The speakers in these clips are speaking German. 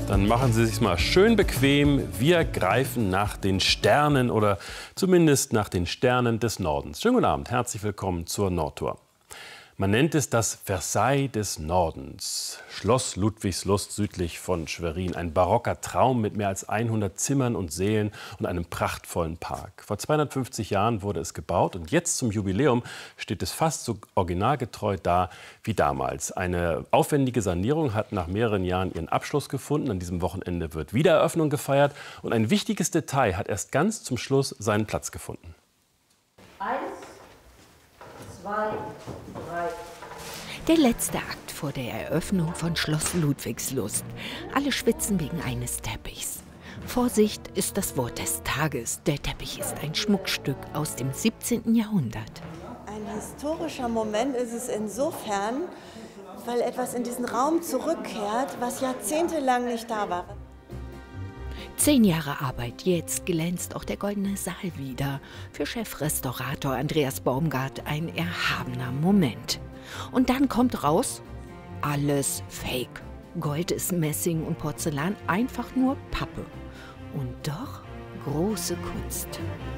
Dann machen Sie sich mal schön bequem. Wir greifen nach den Sternen oder zumindest nach den Sternen des Nordens. Schönen guten Abend, herzlich willkommen zur Nordtour. Man nennt es das Versailles des Nordens. Schloss Ludwigslust südlich von Schwerin. Ein barocker Traum mit mehr als 100 Zimmern und Sälen und einem prachtvollen Park. Vor 250 Jahren wurde es gebaut und jetzt zum Jubiläum steht es fast so originalgetreu da wie damals. Eine aufwendige Sanierung hat nach mehreren Jahren ihren Abschluss gefunden. An diesem Wochenende wird Wiedereröffnung gefeiert. Und ein wichtiges Detail hat erst ganz zum Schluss seinen Platz gefunden. 1, 2, 3. Der letzte Akt vor der Eröffnung von Schloss Ludwigslust. Alle schwitzen wegen eines Teppichs. Vorsicht ist das Wort des Tages. Der Teppich ist ein Schmuckstück aus dem 17. Jahrhundert. Ein historischer Moment ist es insofern, weil etwas in diesen Raum zurückkehrt, was jahrzehntelang nicht da war. 10 Jahre Arbeit, jetzt glänzt auch der Goldene Saal wieder. Für Chefrestaurator Andreas Baumgart ein erhabener Moment. Und dann kommt raus, alles Fake. Gold ist Messing und Porzellan einfach nur Pappe. Und doch große Kunst.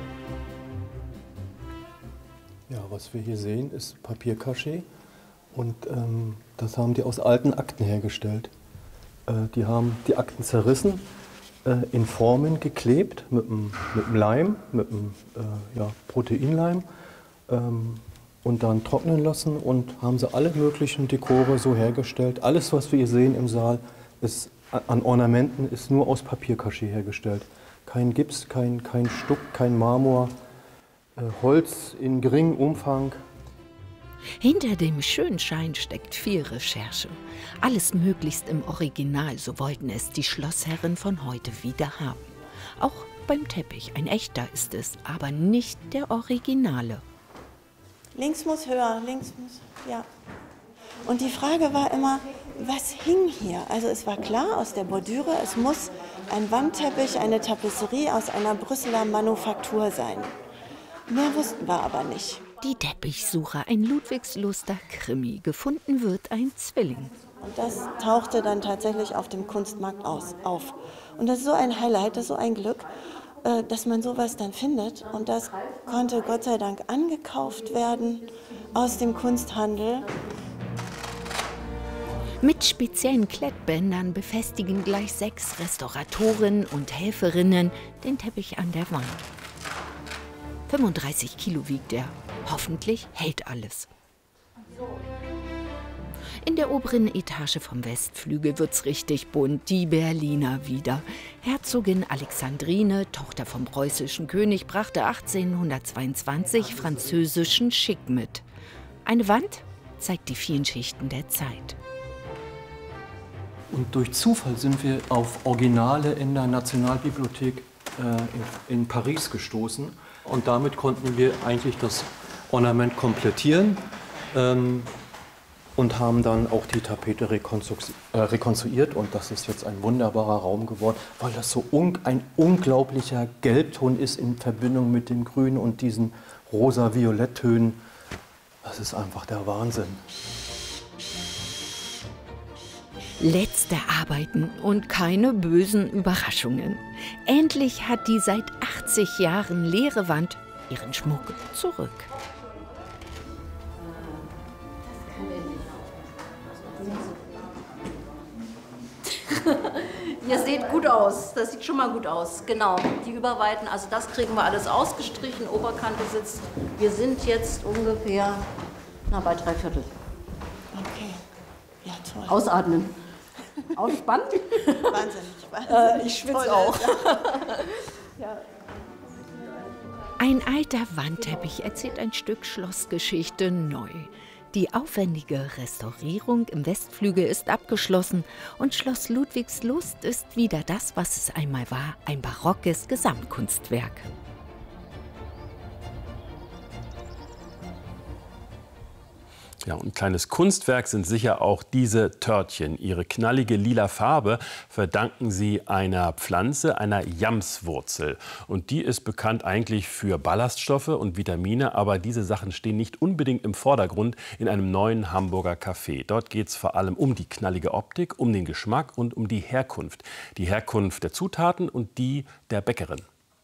Ja, was wir hier sehen, ist Papierkaschee. Und das haben die aus alten Akten hergestellt. Die haben die Akten zerrissen, in Formen geklebt mit dem Leim, mit dem Proteinleim und dann trocknen lassen und haben sie alle möglichen Dekore so hergestellt. Alles, was wir hier sehen im Saal, ist, an Ornamenten ist nur aus Papierkaschee hergestellt. Kein Gips, kein Stuck, kein Marmor, Holz in geringem Umfang. Hinter dem Schönschein steckt viel Recherche. Alles möglichst im Original, so wollten es die Schlossherren von heute wieder haben. Auch beim Teppich, ein echter ist es, aber nicht der Originale. Links muss höher, links muss, ja. Und die Frage war immer, was hing hier? Also es war klar aus der Bordüre, es muss ein Wandteppich, eine Tapisserie aus einer Brüsseler Manufaktur sein. Mehr wussten wir aber nicht. Die Teppichsucher, ein Ludwigsluster Krimi. Gefunden wird ein Zwilling. Und das tauchte dann tatsächlich auf dem Kunstmarkt auf. Und das ist so ein Highlight, das ist so ein Glück, dass man sowas dann findet. Und das konnte Gott sei Dank angekauft werden aus dem Kunsthandel. Mit speziellen Klettbändern befestigen gleich 6 Restauratoren und Helferinnen den Teppich an der Wand. 35 Kilo wiegt er. Hoffentlich hält alles. In der oberen Etage vom Westflügel wird's richtig bunt. Die Berliner wieder. Herzogin Alexandrine, Tochter vom preußischen König, brachte 1822 französischen Schick mit. Eine Wand zeigt die vielen Schichten der Zeit. Und durch Zufall sind wir auf Originale in der Nationalbibliothek in Paris gestoßen. Und damit konnten wir eigentlich das Ornament komplettieren und haben dann auch die Tapete rekonstruiert. Und das ist jetzt ein wunderbarer Raum geworden, weil das so ein unglaublicher Gelbton ist in Verbindung mit dem Grün und diesen rosa-violett-Tönen. Das ist einfach der Wahnsinn. Letzte Arbeiten und keine bösen Überraschungen. Endlich hat die seit 80 Jahren leere Wand ihren Schmuck zurück. Ihr seht gut aus, das sieht schon mal gut aus. Genau, die Überweiten, also das kriegen wir alles ausgestrichen, Oberkante sitzt. Wir sind jetzt ungefähr bei 3/4. Okay, ja toll. Ausatmen. Ausspannen. Wahnsinnig. Ich schwitze auch. Ja. Ein alter Wandteppich erzählt ein Stück Schlossgeschichte neu. Die aufwendige Restaurierung im Westflügel ist abgeschlossen und Schloss Ludwigslust ist wieder das, was es einmal war, ein barockes Gesamtkunstwerk. Ja, und ein kleines Kunstwerk sind sicher auch diese Törtchen. Ihre knallige lila Farbe verdanken sie einer Pflanze, einer Jamswurzel. Und die ist bekannt eigentlich für Ballaststoffe und Vitamine, aber diese Sachen stehen nicht unbedingt im Vordergrund in einem neuen Hamburger Café. Dort geht es vor allem um die knallige Optik, um den Geschmack und um die Herkunft. Die Herkunft der Zutaten und die der Bäckerin.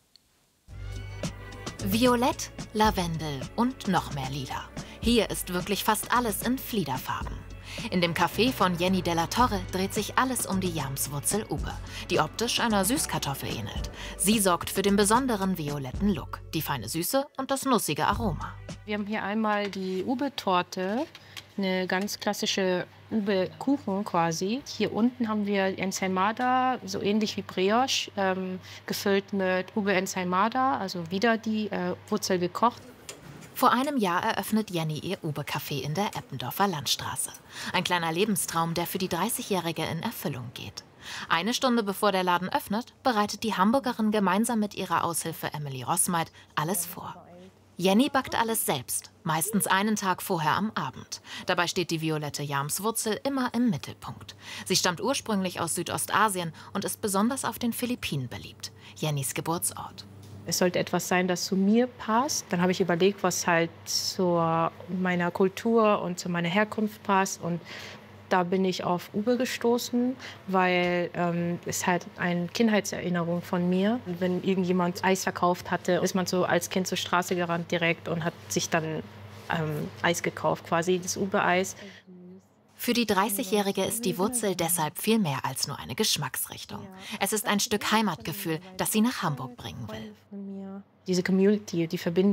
Violett, Lavendel und noch mehr Lila. Hier ist wirklich fast alles in Fliederfarben. In dem Café von Jenny Della Torre dreht sich alles um die Jamswurzel Ube, die optisch einer Süßkartoffel ähnelt. Sie sorgt für den besonderen violetten Look, die feine Süße und das nussige Aroma. Wir haben hier einmal die Ube-Torte, eine ganz klassische Ube-Kuchen quasi. Hier unten haben wir Ensaimada, so ähnlich wie Brioche, gefüllt mit Ube-Ensaimada, also wieder die Wurzel gekocht. Vor einem Jahr eröffnet Jenny ihr Ube-Café in der Eppendorfer Landstraße. Ein kleiner Lebenstraum, der für die 30-Jährige in Erfüllung geht. Eine Stunde bevor der Laden öffnet, bereitet die Hamburgerin gemeinsam mit ihrer Aushilfe Emily Rossmeid alles vor. Jenny backt alles selbst, meistens einen Tag vorher am Abend. Dabei steht die violette Jamswurzel immer im Mittelpunkt. Sie stammt ursprünglich aus Südostasien und ist besonders auf den Philippinen beliebt, Jennys Geburtsort. Es sollte etwas sein, das zu mir passt. Dann habe ich überlegt, was halt zu meiner Kultur und zu meiner Herkunft passt. Und da bin ich auf Ube gestoßen, weil es halt eine Kindheitserinnerung von mir. Und wenn irgendjemand Eis verkauft hatte, ist man so als Kind zur Straße gerannt direkt und hat sich dann Eis gekauft, quasi das Ube-Eis. Für die 30-Jährige ist die Wurzel deshalb viel mehr als nur eine Geschmacksrichtung. Es ist ein Stück Heimatgefühl, das sie nach Hamburg bringen will. Diese Community, die verbindet